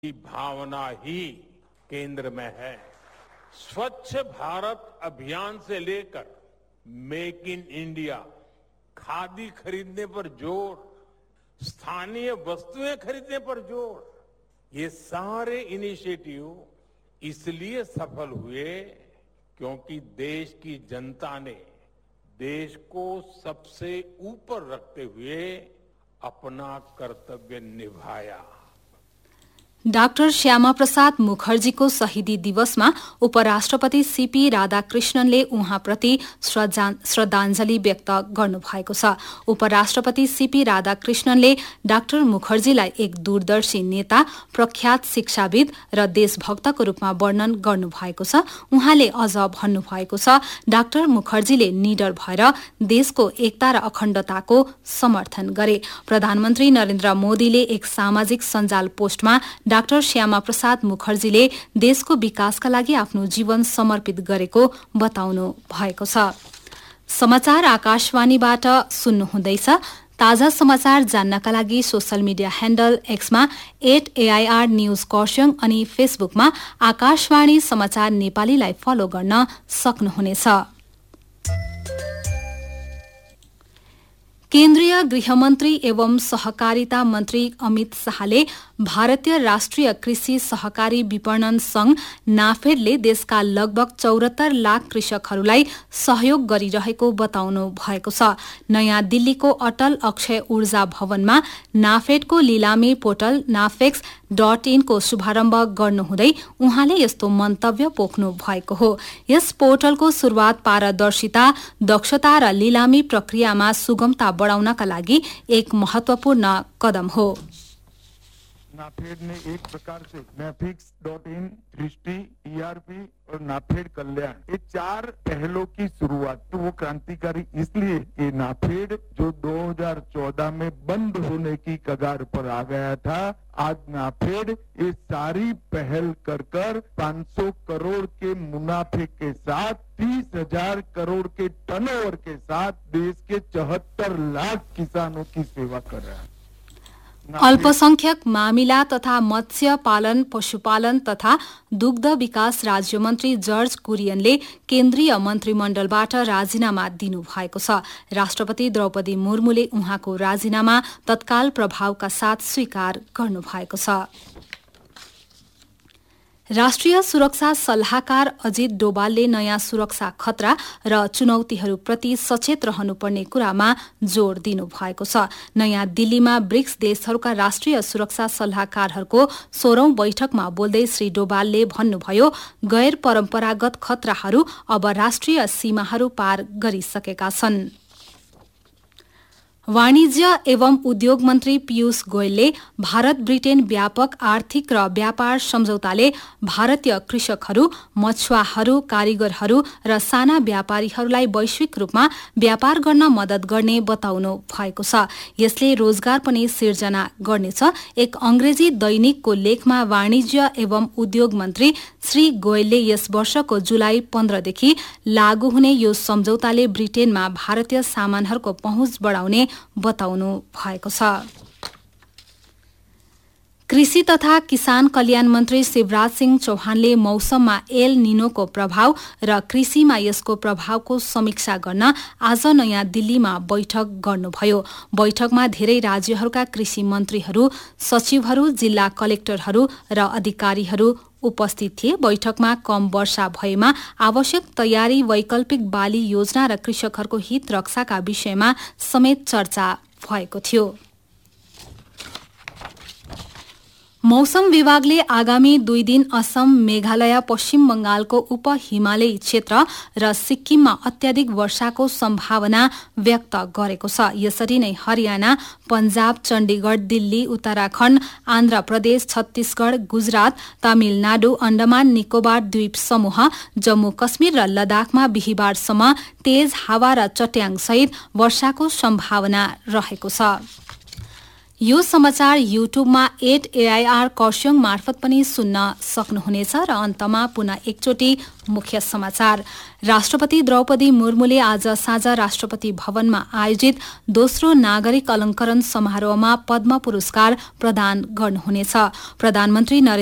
की भावना ही केंद्र में है। स्वच्छ भारत अभियान से लेकर मेक इन इंडिया, खादी खरीदने पर जोर, स्थानीय वस्तुएं खरीदने पर जोर, ये सारे इनिशिएटिव इसलिए सफल हुए क्योंकि देश की जनता ने देश को सबसे ऊपर रखते हुए अपना कर्तव्य निभाया। डाक्टर श्यामा प्रसाद मुखर्जीको शहीदी दिवसमा उपराष्ट्रपति सीपी राधाकृष्णनले उहाँप्रति श्रद्धाञ्जली व्यक्त गर्नुभएको छ। उपराष्ट्रपति सीपी राधाकृष्णनले डाक्टर मुखर्जीलाई एक दूरदर्शी नेता, प्रख्यात शिक्षाविद र देशभक्तको रूपमा वर्णन गर्नुभएको छ। उहाँले अझ भन्नुभएको छ, डाक्टर मुखर्जीले निडर भएर देशको एकता र अखण्डताको समर्थन गरे। प्रधानमन्त्री नरेन्द्र मोदीले एक सामाजिक सञ्जाल पोस्टमा डाक्टर श्यामा प्रसाद मुखर्जीले देशको विकासका लागि आफ्नो जीवन समर्पित गरेको बताउनु भएको छ। समाचार आकाशवाणीबाट सुन्नुहुँदैछ। ताजा समाचार जान्नका लागि social media handle एक्समा @AIR news Kurseong अनि फेसबुकमा आकाशवाणी समाचार नेपालीलाई फलो गर्न सक्नुहुनेछ। केन्द्रीय गृहमन्त्री एवं सहकारिता मन्त्री अमित शाहले भारतीय राष्ट्रिय कृषि सहकारी विपणन संघ नाफेडले देशका लगभग 74 लाख कृषकहरूलाई सहयोग गरिरहेको बताउनु भएको छ। नयाँ दिल्लीको अटल अक्षय ऊर्जा भवनमा नाफेडको लिलामी पोर्टल nafex.in को शुभारम्भ गर्नुहुँदै उहाँले यस्तो मन्तव्य पोख्नु भएको हो। यस पोर्टलको शुरूआत पारदर्शिता, दक्षता र लिलामी प्रक्रियामा सुगमता बढ़ाउनका लागि एक महत्वपूर्ण कदम हो। नाफेड ने एक प्रकार से nafex.in, दृष्टि, ERP और नाफेड कल्याण, ये 4 पहलों की शुरुआत। तो वो क्रांतिकारी इसलिए ये नाफेड जो 2014 में बंद होने की कगार पर आ गया था, आज नाफेड ये सारी पहल कर 500 करोड़ के मुनाफे के साथ 30,000 करोड़ के टर्नओवर के साथ देश के 74 लाख किसानों की सेवा कर रहा है। अल्पसंख्यक मामिला तथा मत्स्य पालन, पशुपालन तथा दुग्ध विकास राज्यमन्त्री जर्ज कुरियनले केन्द्रीय मन्त्रीमण्डलबाट राजीनामा दिनुभएको छ। राष्ट्रपति द्रौपदी मुर्मुले उहाँको राजीनामा तत्काल प्रभावका साथ स्वीकार गर्नुभएको छ। राष्ट्रिय सुरक्षा सल्लाहकार अजित डोभालले नयाँ सुरक्षा खतरा र चुनौतीहरूप्रति सचेत रहनुपर्ने कुरामा जोड़ दिनुभएको छ। नयाँ दिल्लीमा ब्रिक्स देशहरूका राष्ट्रिय सुरक्षा सल्लाहकारहरूको 16औं बैठकमा बोल्दै श्री डोभालले भन्नुभयो, गैर परम्परागत खतराहरू अब राष्ट्रिय सीमाहरू पार गरिसकेका छन्। वाणिज्य एवं उद्योग मन्त्री पीयूष गोयलले भारत ब्रिटेन व्यापक आर्थिक र व्यापार सम्झौताले भारतीय कृषकहरू, मछुवाहरू, कारीगरहरू र साना व्यापारीहरूलाई वैश्विक रूपमा व्यापार गर्न मद्दत गर्ने बताउनु भएको छ। यसले रोजगार पनि सिर्जना गर्नेछ। एक अंग्रेजी दैनिकको लेखमा वाणिज्य एवं उद्योग मन्त्री श्री गोयलले यस वर्षको जुलाई 15 देखि लागू हुने यो सम्झौताले ब्रिटेनमा भारतीय सामानहरूको पहुँच बढाउने बताउनु भएको छ। कृषि तथा किसान कल्याण मन्त्री शिवराज सिंह चौहानले मौसममा एल निनोको प्रभाव र कृषिमा यसको प्रभावको समीक्षा गर्न आज नयाँ दिल्लीमा बैठक गर्नुभयो। बैठकमा धेरै राज्यहरूका कृषि मन्त्रीहरू, सचिवहरू, जिल्ला कलेक्टरहरू र अधिकारीहरू उपस्थित थिए। बैठकमा कम वर्षा भएमा आवश्यक तयारी, वैकल्पिक बाली योजना र कृषकहरूको हित रक्षाका विषयमा समेत चर्चा भएको थियो। मौसम विभागले आगामी 2 दिन असम, मेघालय, पश्चिम बंगालको उप हिमालयी क्षेत्र र सिक्किममा अत्याधिक वर्षाको सम्भावना व्यक्त गरेको छ। यसरी नै हरियाणा, पंजाब, चण्डीगढ, दिल्ली, उत्तराखण्ड, आन्ध्र प्रदेश, छत्तीसगढ़, गुजरात, तमिलनाडु, अण्डमान निकोबार द्वीप समूह, जम्मू कश्मीर र लद्दाखमा बिहिबारसम्म तेज हावा र चट्याङ सहित वर्षाको सम्भावना रहेको छ। यो समाचार युट्युबमा @AIR कर्स्योङ मार्फत पनि सुन्न सक्नुहुनेछ। र अन्तमा पुनः एकचोटि मुख्य समाचार। राष्ट्रपति द्रौपदी मुर्मुले आज साँझ राष्ट्रपति भवनमा आयोजित दोस्रो नागरिक अलङ्करण समारोहमा पद्म पुरस्कार प्रदान गर्नुहुनेछ। प्रधानमन्त्री